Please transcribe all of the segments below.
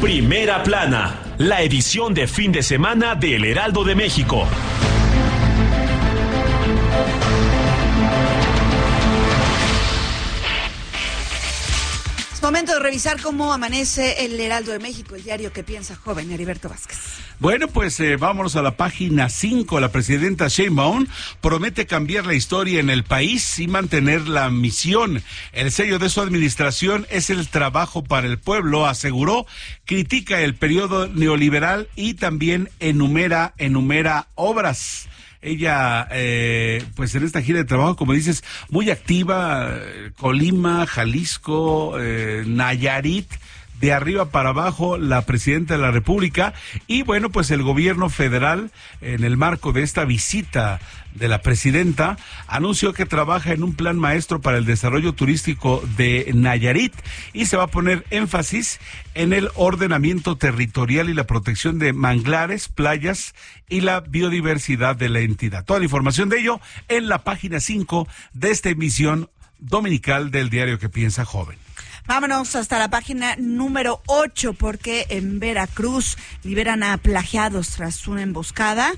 Primera Plana, la edición de fin de semana de El Heraldo de México. Es momento de revisar cómo amanece El Heraldo de México, el diario que piensa joven, Heriberto Vázquez. Bueno, pues vámonos a la página 5. La presidenta Sheinbaum promete cambiar la historia en el país y mantener la misión. El sello de su administración es el trabajo para el pueblo, aseguró. Critica el periodo neoliberal y también enumera obras. Ella, pues en esta gira de trabajo, como dices, muy activa, Colima, Jalisco, Nayarit, de arriba para abajo, la presidenta de la República. Y bueno, pues el gobierno federal, en el marco de esta visita de la presidenta, anunció que trabaja en un plan maestro para el desarrollo turístico de Nayarit y se va a poner énfasis en el ordenamiento territorial y la protección de manglares, playas y la biodiversidad de la entidad. Toda la información de ello en la página 5 de esta emisión dominical del diario que piensa joven. Vámonos hasta la página número 8, porque en Veracruz liberan a plagiados tras una emboscada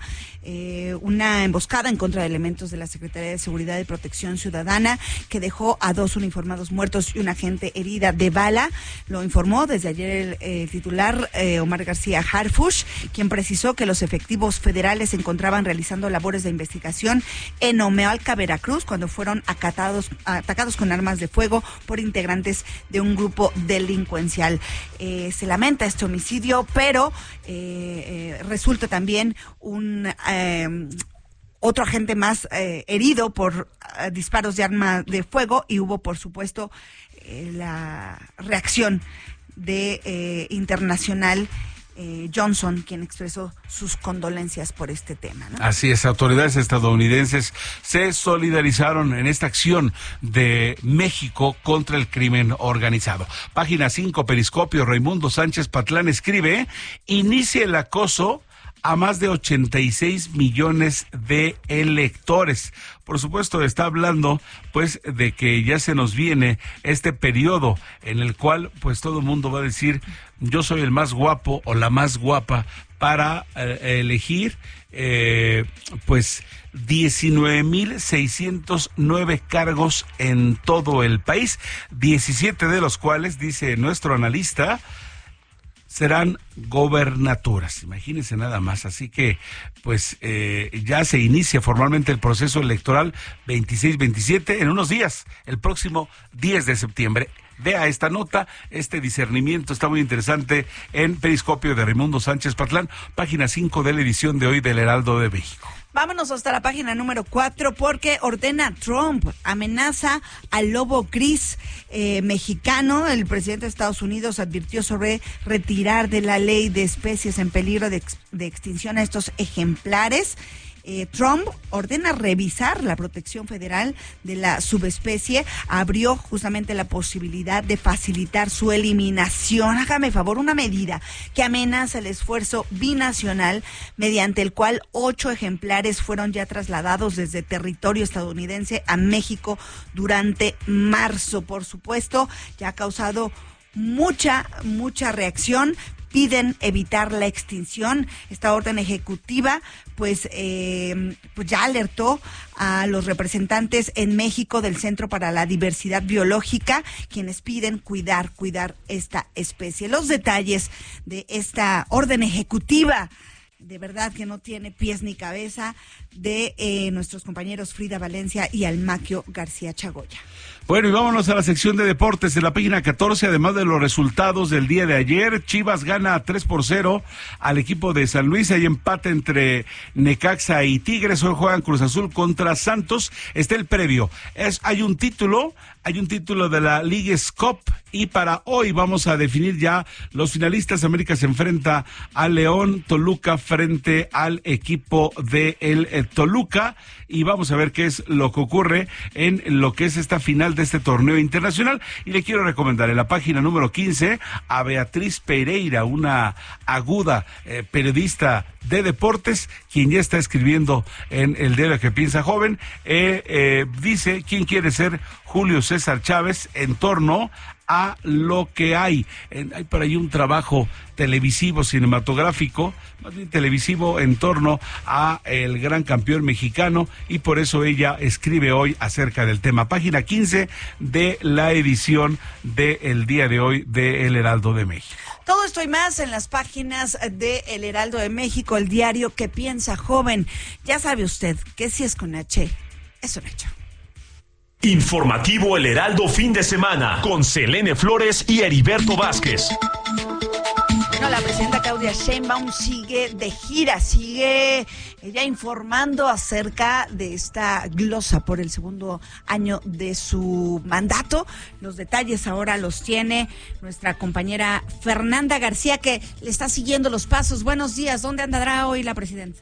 en contra de elementos de la Secretaría de Seguridad y Protección Ciudadana, que dejó a 2 uniformados muertos y una agente herida de bala. Lo informó desde ayer el titular Omar García Harfuch, quien precisó que los efectivos federales se encontraban realizando labores de investigación en Omealca, Veracruz, cuando fueron atacados con armas de fuego por integrantes de un grupo delincuencial. Se lamenta este homicidio, pero resulta también otro agente más herido por disparos de arma de fuego, y hubo, por supuesto, la reacción de internacional Johnson, quien expresó sus condolencias por este tema, ¿no? Así es, autoridades estadounidenses se solidarizaron en esta acción de México contra el crimen organizado. Página 5, Periscopio. Raimundo Sánchez Patlán escribe: inicia el acoso a más de 86 millones de electores. Por supuesto, está hablando pues de que ya se nos viene este periodo en el cual pues todo el mundo va a decir: yo soy el más guapo o la más guapa, para elegir pues 19,609 cargos en todo el país, 17 de los cuales, dice nuestro analista, serán gobernaturas. Imagínense nada más. Así que pues ya se inicia formalmente el proceso electoral 26-27 en unos días, el próximo 10 de septiembre. Vea esta nota, este discernimiento está muy interesante en Periscopio de Raimundo Sánchez Patlán, página 5 de la edición de hoy del Heraldo de México. Vámonos hasta la página número 4, porque ordena Trump, amenaza al lobo gris mexicano. El presidente de Estados Unidos advirtió sobre retirar de la ley de especies en peligro de extinción a estos ejemplares. Trump ordena revisar la protección federal de la subespecie, abrió justamente la posibilidad de facilitar su eliminación. Hágame favor, una medida que amenaza el esfuerzo binacional mediante el cual 8 ejemplares fueron ya trasladados desde territorio estadounidense a México durante marzo. Por supuesto, ya ha causado mucha reacción. Piden evitar la extinción. Esta orden ejecutiva pues ya alertó a los representantes en México del Centro para la Diversidad Biológica, quienes piden cuidar esta especie. Los detalles de esta orden ejecutiva, de verdad que no tiene pies ni cabeza, de nuestros compañeros Frida Valencia y Almaquio García Chagoya. Bueno, y vámonos a la sección de deportes. En la página 14, además de los resultados del día de ayer, Chivas gana 3-0 al equipo de San Luis. Hay empate entre Necaxa y Tigres. Hoy juegan Cruz Azul contra Santos. Está el previo. Hay un título de la Leagues Cup, y para hoy vamos a definir ya los finalistas. América se enfrenta al León, Toluca frente al equipo de el Toluca, y vamos a ver qué es lo que ocurre en lo que es esta final de este torneo internacional. Y le quiero recomendar en la página número 15 a Beatriz Pereira, una aguda periodista de deportes, quien ya está escribiendo en el diario que piensa joven. Dice quién quiere ser Julio César Chávez en torno a lo que hay. Hay por ahí un trabajo televisivo, cinematográfico, más bien televisivo en torno a el gran campeón mexicano, y por eso ella escribe hoy acerca del tema. Página 15 de la edición del día de hoy de El Heraldo de México. Todo esto y más en las páginas de El Heraldo de México, el diario que piensa joven. Ya sabe usted que si es con H, es un hecho. Informativo El Heraldo fin de semana con Selene Flores y Heriberto Vázquez. Bueno, la presidenta Claudia Sheinbaum sigue de gira, sigue ella informando acerca de esta glosa por el segundo año de su mandato. Los detalles ahora los tiene nuestra compañera Fernanda García, que le está siguiendo los pasos. Buenos días, ¿dónde andará hoy la presidenta?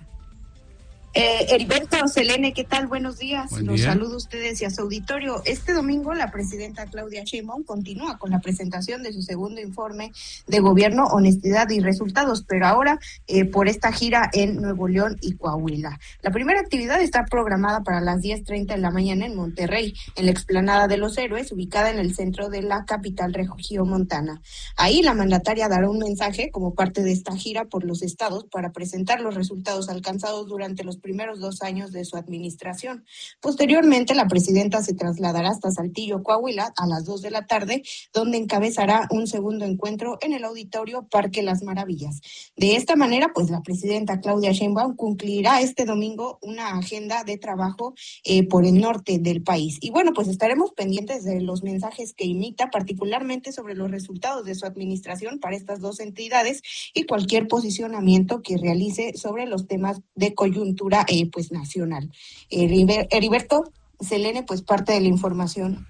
Heriberto, Selene, ¿qué tal? Buenos días. Buen día. Los saludo a ustedes y a su auditorio. Este domingo la presidenta Claudia Sheinbaum continúa con la presentación de su segundo informe de gobierno, honestidad y resultados, pero ahora por esta gira en Nuevo León y Coahuila. La primera actividad está programada para las 10:30 de la mañana en Monterrey, en la explanada de los Héroes, ubicada en el centro de la capital regiomontana. Ahí la mandataria dará un mensaje como parte de esta gira por los estados para presentar los resultados alcanzados durante los primeros 2 años de su administración. Posteriormente, la presidenta se trasladará hasta Saltillo, Coahuila, a las 2 de la tarde, donde encabezará un segundo encuentro en el auditorio Parque Las Maravillas. De esta manera, pues la presidenta Claudia Sheinbaum cumplirá este domingo una agenda de trabajo por el norte del país. Y bueno, pues estaremos pendientes de los mensajes que emita, particularmente sobre los resultados de su administración para estas dos entidades y cualquier posicionamiento que realice sobre los temas de coyuntura pues nacional. Heriberto, Selene, pues parte de la información.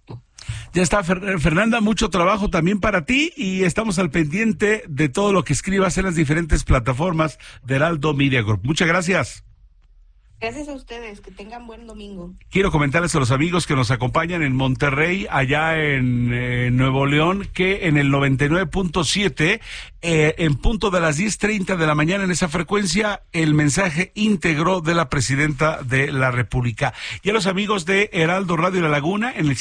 Ya está, Fernanda, mucho trabajo también para ti, y estamos al pendiente de todo lo que escribas en las diferentes plataformas de Heraldo Media Group. Muchas gracias. Gracias a ustedes, que tengan buen domingo. Quiero comentarles a los amigos que nos acompañan en Monterrey, allá en Nuevo León, que en el 99.7, en punto de las 10:30 de la mañana, en esa frecuencia, el mensaje íntegro de la presidenta de la República. Y a los amigos de Heraldo Radio La Laguna, en el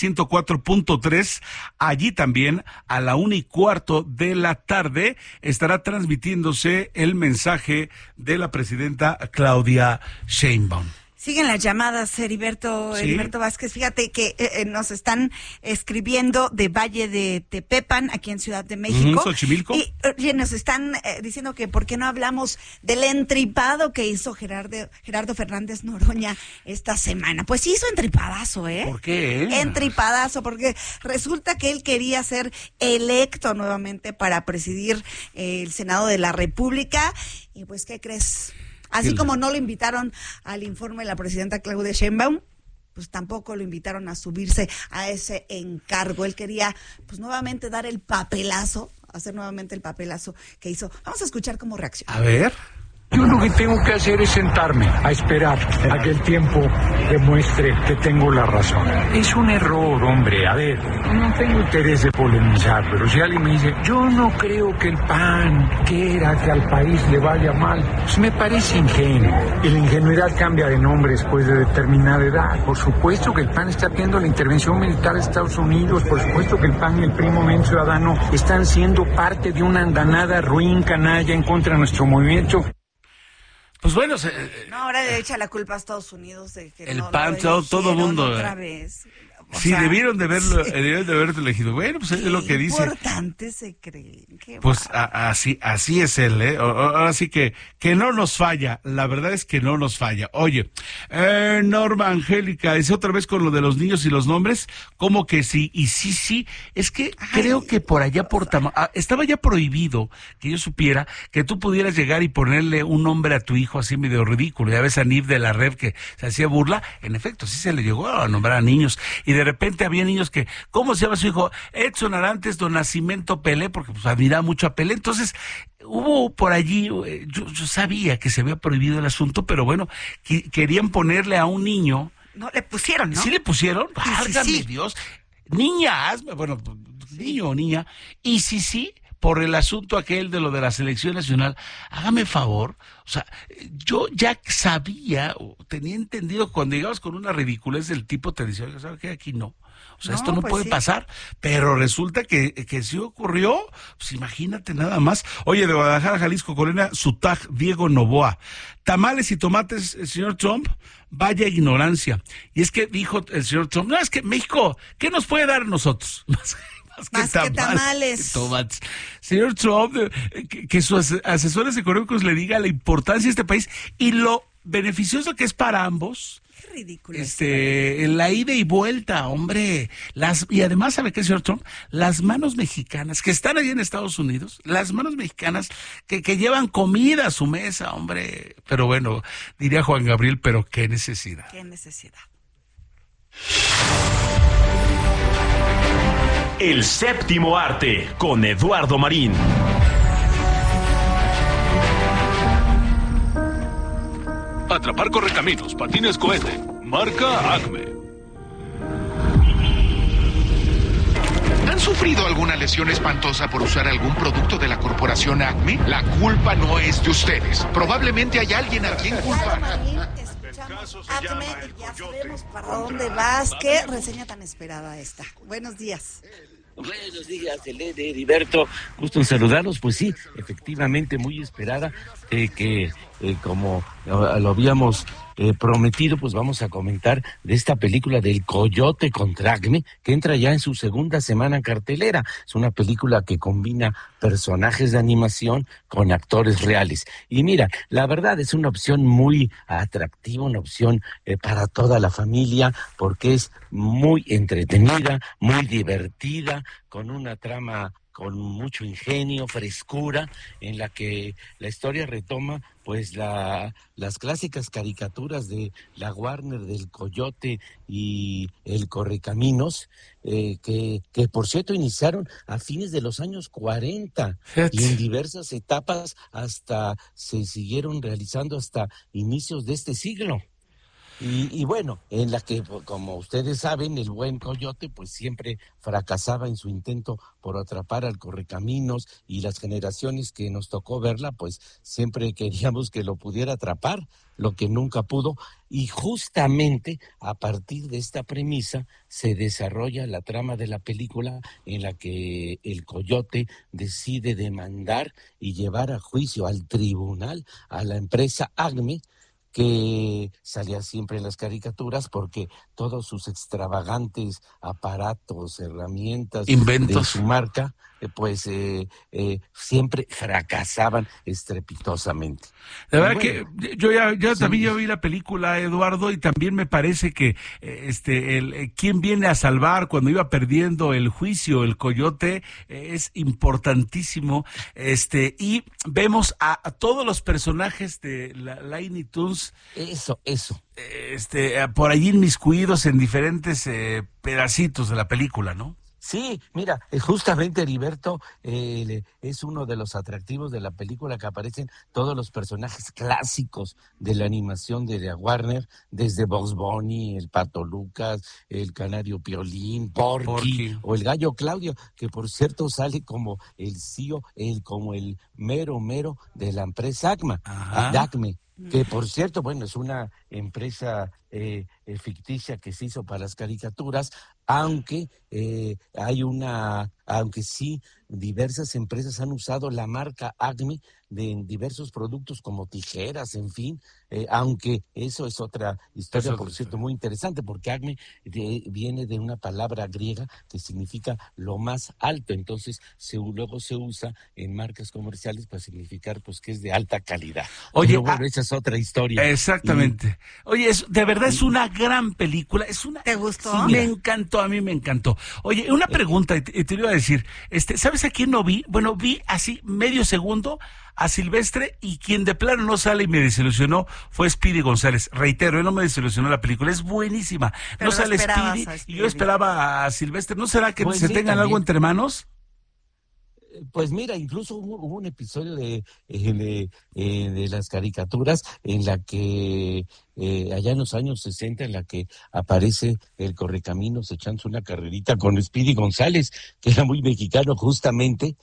104.3, allí también, a la 1:15 de la tarde, estará transmitiéndose el mensaje de la presidenta Claudia Sheinbaum. Siguen las llamadas, Heriberto Vázquez. Fíjate que nos están escribiendo de Valle de Tepepan, aquí en Ciudad de México. Xochimilco. Y nos están diciendo que por qué no hablamos del entripado que hizo Gerardo Fernández Noroña esta semana. Pues hizo entripadazo, ¿eh? ¿Por qué? Entripadazo, porque resulta que él quería ser electo nuevamente para presidir el Senado de la República. Y pues, ¿qué crees? Así como no lo invitaron al informe de la presidenta Claudia Sheinbaum, pues tampoco lo invitaron a subirse a ese encargo. Él quería, pues, nuevamente dar el papelazo, hacer nuevamente el papelazo que hizo. Vamos a escuchar cómo reacciona. A ver. Yo lo que tengo que hacer es sentarme a esperar a que el tiempo demuestre que tengo la razón. Es un error, hombre. A ver, no tengo interés de polemizar, pero si alguien me dice, yo no creo que el PAN quiera que al país le vaya mal, pues me parece ingenuo. Y la ingenuidad cambia de nombre después de determinada edad. Por supuesto que el PAN está viendo la intervención militar de Estados Unidos, por supuesto que el PAN y el PRI Movimiento Ciudadano están siendo parte de una andanada ruin canalla en contra de nuestro movimiento. Pues bueno, No, ahora le echa la culpa a Estados Unidos de que el no PAN, lo todo mundo. otra vez. Sí, debieron de haberlo elegido. Bueno, pues es lo que dice. Importante se cree. Pues así es él, ¿eh? Ahora sí que no nos falla. La verdad es que no nos falla. Oye, Norma Angélica, dice otra vez con lo de los niños y los nombres, como que sí, y sí, es que creo que por allá estaba ya prohibido que yo supiera que tú pudieras llegar y ponerle un nombre a tu hijo así medio ridículo. Ya ves a Nif de la Red que se hacía burla. En efecto, sí se le llegó a nombrar a niños. Y de repente había niños que, ¿cómo se llama su hijo? Edson Arantes do Nascimento Pelé, porque pues admiraba mucho a Pelé. Entonces, hubo por allí, yo sabía que se había prohibido el asunto, pero bueno, querían ponerle a un niño. No, le pusieron, ¿no? ¿Sí le pusieron? Sí. Dios. Niña, bueno, niño o niña. Y sí, por el asunto aquel de lo de la selección nacional, hágame favor, o sea, yo ya sabía, o tenía entendido, cuando llegabas con una ridiculez del tipo, te decía, oiga, ¿sabes qué? Aquí no. O sea, esto no pues puede sí pasar, pero resulta que sí ocurrió, pues imagínate nada más. Oye, de Guadalajara, Jalisco, Colina, Sutag, Diego Novoa. Tamales y tomates, el señor Trump, vaya ignorancia. Y es que dijo el señor Trump, no, es que México, ¿qué nos puede dar a nosotros? Más que tamales. Tomates. Señor Trump, que sus asesores económicos le digan la importancia de este país y lo beneficioso que es para ambos. Qué ridículo. La ida y vuelta, hombre. Y además, ¿sabe qué, señor Trump? Las manos mexicanas que están allí en Estados Unidos, las manos mexicanas que llevan comida a su mesa, hombre. Pero bueno, diría Juan Gabriel, pero qué necesidad. Qué necesidad. El séptimo arte con Eduardo Marín. Atrapar correcaminos, patines cohete, marca Acme. ¿Han sufrido alguna lesión espantosa por usar algún producto de la corporación Acme? La culpa no es de ustedes. Probablemente hay alguien a quien culpar. Escuchamos Acme y ya sabemos para dónde vas. Qué reseña tan esperada esta. Buenos días. Buenos días, Elena, Heriberto, gusto en saludarlos. Pues sí, efectivamente muy esperada, que como lo habíamos prometido, pues vamos a comentar de esta película del Coyote contra Acme, que entra ya en su segunda semana en cartelera. Es una película que combina personajes de animación con actores reales. Y mira, la verdad es una opción muy atractiva, una opción para toda la familia, porque es muy entretenida, muy divertida, con una trama con mucho ingenio, frescura, en la que la historia retoma pues las clásicas caricaturas de la Warner, del Coyote y el Correcaminos, que por cierto iniciaron a fines de los años 40 y en diversas etapas hasta se siguieron realizando hasta inicios de este siglo. Y bueno, en la que, como ustedes saben, el buen Coyote pues siempre fracasaba en su intento por atrapar al Correcaminos, y las generaciones que nos tocó verla pues siempre queríamos que lo pudiera atrapar, lo que nunca pudo, y justamente a partir de esta premisa se desarrolla la trama de la película, en la que el Coyote decide demandar y llevar a juicio al tribunal a la empresa Acme, que salía siempre en las caricaturas porque todos sus extravagantes aparatos, herramientas, inventos de su marca, siempre fracasaban estrepitosamente. La verdad que yo también vi la película, Eduardo, y también me parece que quién viene a salvar cuando iba perdiendo el juicio, el Coyote, es importantísimo, y vemos a todos los personajes de la Looney Tunes. Eso. Por allí inmiscuidos en diferentes pedacitos de la película, ¿no? Sí, mira, justamente Heriberto es uno de los atractivos de la película, que aparecen todos los personajes clásicos de la animación de la Warner, desde Bugs Bunny, el Pato Lucas, el Canario Piolín, Porky o el Gallo Claudio, que por cierto sale como el CEO, como el mero de la empresa Acme, que por cierto, bueno, es una empresa ficticia que se hizo para las caricaturas, aunque aunque sí diversas empresas han usado la marca Acme en diversos productos como tijeras, en fin, aunque eso es otra historia, por cierto, muy interesante, porque Acme viene de una palabra griega que significa lo más alto, entonces luego se usa en marcas comerciales para significar pues que es de alta calidad. Oye, pero bueno, esa es otra historia. Exactamente. Oye, de verdad es una gran película. ¿Te gustó? Sí, me encantó, a mí me encantó. Oye, una pregunta, y te iba a decir, ¿sabes a quién no vi? Bueno, vi así medio segundo a Silvestre, y quien de plano no sale y me desilusionó fue Speedy González. Reitero, él no me desilusionó la película, es buenísima. Pero no sale Speedy, y yo esperaba a Silvestre. ¿No será que se tengan también algo entre manos? Pues mira, incluso hubo un episodio de las caricaturas en la que allá en los años 60, en la que aparece el Correcaminos echándose una carrerita con Speedy González, que era muy mexicano justamente,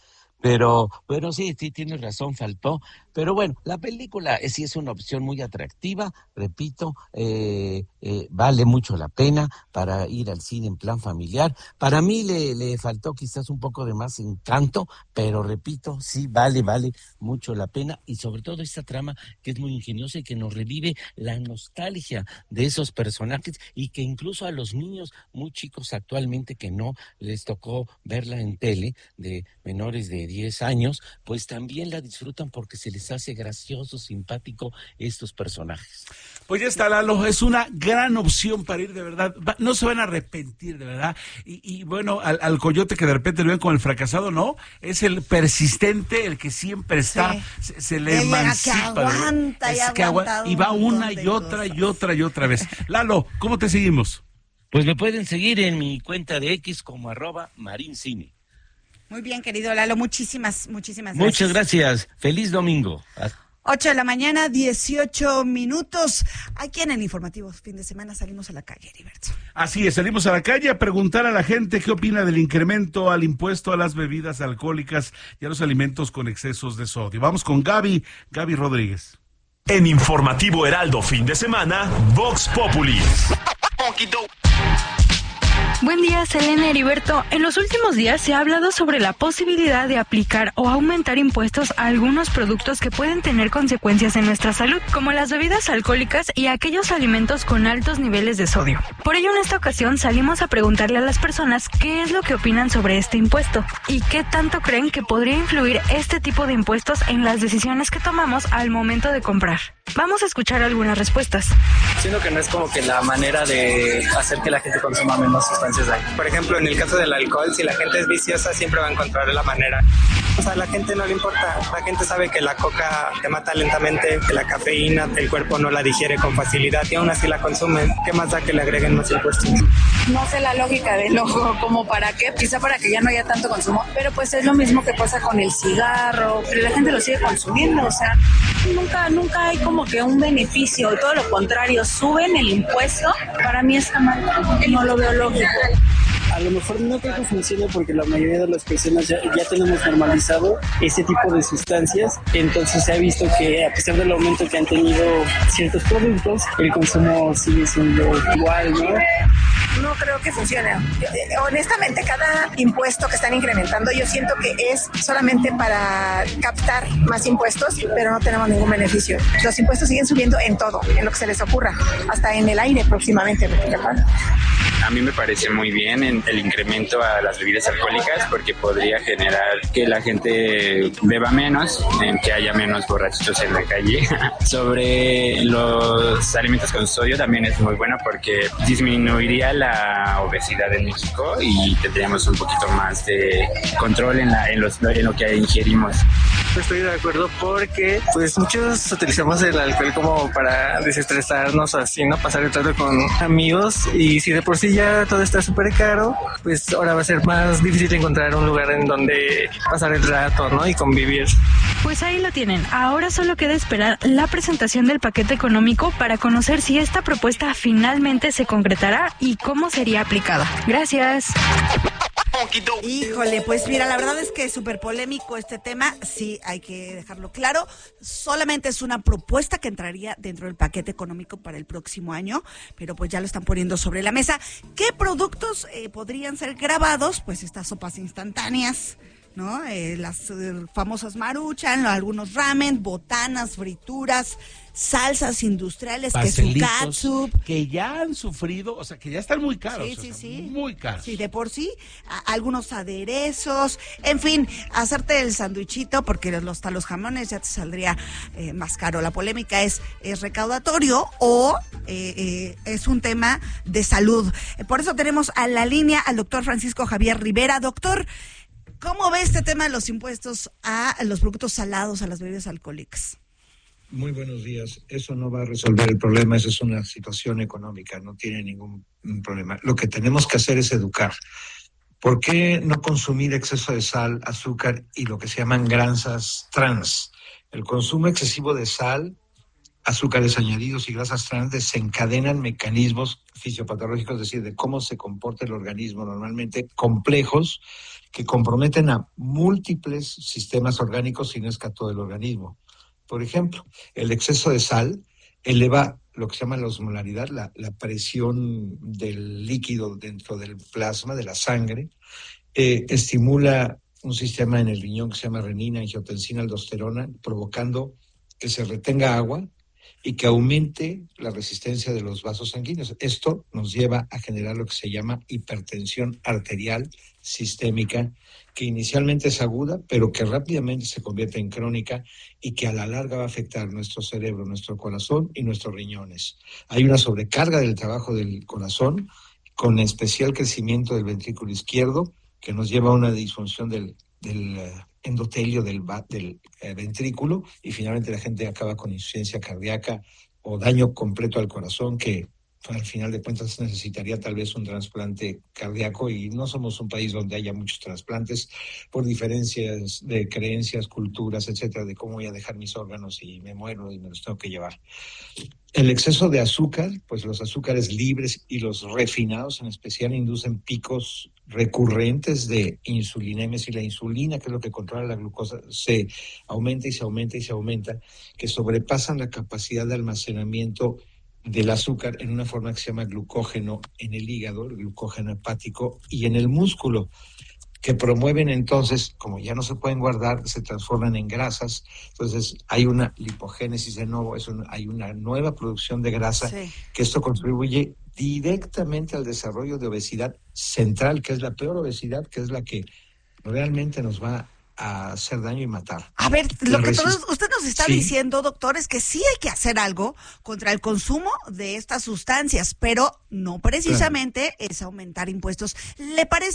Pero bueno, sí, tienes razón, faltó. Pero bueno, la película sí es una opción muy atractiva, repito, vale mucho la pena para ir al cine en plan familiar. Para mí le faltó quizás un poco de más encanto, pero repito, sí vale mucho la pena, y sobre todo esta trama que es muy ingeniosa y que nos revive la nostalgia de esos personajes, y que incluso a los niños muy chicos actualmente que no les tocó verla en tele, de menores de 10 años, pues también la disfrutan porque se les hace gracioso, simpático estos personajes. Pues ya está, Lalo, es una gran opción para ir, de verdad, no se van a arrepentir, de verdad, y bueno, al coyote que de repente lo ven como el fracasado, no, es el persistente, el que siempre está, se le emancipa, que aguanta, y va una y otra vez. Lalo, ¿cómo te seguimos? Pues me pueden seguir en mi cuenta de X como @marincine. Muy bien, querido Lalo, muchísimas gracias. Muchas gracias. Feliz domingo. 8 de la mañana, 18 minutos. Aquí en el informativo fin de semana salimos a la calle, Heriberto. Así es, salimos a la calle a preguntar a la gente qué opina del incremento al impuesto a las bebidas alcohólicas y a los alimentos con excesos de sodio. Vamos con Gaby Rodríguez. En Informativo Heraldo fin de semana, Vox Populi. Buen día, Selena, Heriberto. En los últimos días se ha hablado sobre la posibilidad de aplicar o aumentar impuestos a algunos productos que pueden tener consecuencias en nuestra salud, como las bebidas alcohólicas y aquellos alimentos con altos niveles de sodio. Por ello, en esta ocasión salimos a preguntarle a las personas qué es lo que opinan sobre este impuesto y qué tanto creen que podría influir este tipo de impuestos en las decisiones que tomamos al momento de comprar. Vamos a escuchar algunas respuestas. Siento que no es como que la manera de hacer que la gente consuma menos sustancias ahí. Por ejemplo, en el caso del alcohol, si la gente es viciosa, siempre va a encontrar la manera. O sea, a la gente no le importa. La gente sabe que la coca te mata lentamente, que la cafeína el cuerpo no la digiere con facilidad y aún así la consumen. ¿Qué más da que le agreguen más impuestos? No sé la lógica del ojo, como para qué, quizá para que ya no haya tanto consumo, pero pues es lo mismo que pasa con el cigarro, pero la gente lo sigue consumiendo, o sea, nunca hay como que un beneficio, todo lo contrario, suben el impuesto, para mí está mal, no lo veo lógico. A lo mejor no creo que funcione porque la mayoría de las personas ya tenemos normalizado ese tipo de sustancias, entonces se ha visto que a pesar del aumento que han tenido ciertos productos, el consumo sigue siendo igual, ¿no? No creo que funcione. Honestamente, cada impuesto que están incrementando, yo siento que es solamente para captar más impuestos, pero no tenemos ningún beneficio. Los impuestos siguen subiendo en todo, en lo que se les ocurra, hasta en el aire próximamente. A mí me parece muy bien el incremento a las bebidas alcohólicas porque podría generar que la gente beba menos, que haya menos borrachitos en la calle. Sobre los alimentos con sodio también es muy bueno porque disminuiría la obesidad en México y tendríamos un poquito más de control en lo que ingerimos. Estoy de acuerdo porque pues muchos utilizamos el alcohol como para desestresarnos o así, ¿no? Pasar el rato con amigos, y si de por sí ya todo está súper caro, pues ahora va a ser más difícil encontrar un lugar en donde pasar el rato, ¿no? Y convivir. Pues ahí lo tienen. Ahora solo queda esperar la presentación del paquete económico para conocer si esta propuesta finalmente se concretará y cómo sería aplicada. Gracias. Híjole, pues mira, la verdad es que es súper polémico este tema, sí, hay que dejarlo claro, solamente es una propuesta que entraría dentro del paquete económico para el próximo año, pero pues ya lo están poniendo sobre la mesa. ¿Qué productos podrían ser grabados? Pues estas sopas instantáneas, ¿no? Las famosas Maruchan, algunos ramen, botanas, frituras, salsas industriales, queso que ya han sufrido, o sea, que ya están muy caros. Sí. Muy caros. Sí, de por sí, algunos aderezos, en fin, hacerte el sandwichito, porque hasta los jamones ya te saldría más caro. La polémica es recaudatorio o es un tema de salud. Por eso tenemos a la línea al doctor Francisco Javier Rivera. Doctor, ¿cómo ve este tema de los impuestos a los productos salados, a las bebidas alcohólicas? Muy buenos días. Eso no va a resolver el problema, esa es una situación económica, no tiene ningún problema. Lo que tenemos que hacer es educar. ¿Por qué no consumir exceso de sal, azúcar y lo que se llaman grasas trans? El consumo excesivo de sal azúcares añadidos y grasas trans desencadenan mecanismos fisiopatológicos, es decir, de cómo se comporta el organismo, normalmente complejos, que comprometen a múltiples sistemas orgánicos, si no es que a todo el organismo. Por ejemplo, el exceso de sal eleva lo que se llama la osmolaridad, la presión del líquido dentro del plasma, de la sangre, estimula un sistema en el riñón que se llama renina, angiotensina, aldosterona, provocando que se retenga agua y que aumente la resistencia de los vasos sanguíneos. Esto nos lleva a generar lo que se llama hipertensión arterial sistémica, que inicialmente es aguda, pero que rápidamente se convierte en crónica y que a la larga va a afectar nuestro cerebro, nuestro corazón y nuestros riñones. Hay una sobrecarga del trabajo del corazón, con especial crecimiento del ventrículo izquierdo, que nos lleva a una disfunción del endotelio del ventrículo, y finalmente la gente acaba con insuficiencia cardíaca o daño completo al corazón, que al final de cuentas necesitaría tal vez un trasplante cardíaco, y no somos un país donde haya muchos trasplantes por diferencias de creencias, culturas, etcétera, de cómo voy a dejar mis órganos y me muero y me los tengo que llevar. El exceso de azúcar, pues los azúcares libres y los refinados en especial inducen picos recurrentes de insulinemia, y la insulina, que es lo que controla la glucosa, se aumenta y se aumenta y se aumenta, que sobrepasan la capacidad de almacenamiento del azúcar en una forma que se llama glucógeno en el hígado, el glucógeno hepático, y en el músculo, que promueven entonces, como ya no se pueden guardar, se transforman en grasas. Entonces hay una lipogénesis de nuevo, hay una nueva producción de grasa, sí, que esto contribuye directamente al desarrollo de obesidad central, que es la peor obesidad, que es la que realmente nos va a hacer daño y matar. A ver, lo que usted nos está diciendo, doctor, es que sí hay que hacer algo contra el consumo de estas sustancias, pero no precisamente es aumentar impuestos. ¿Le parece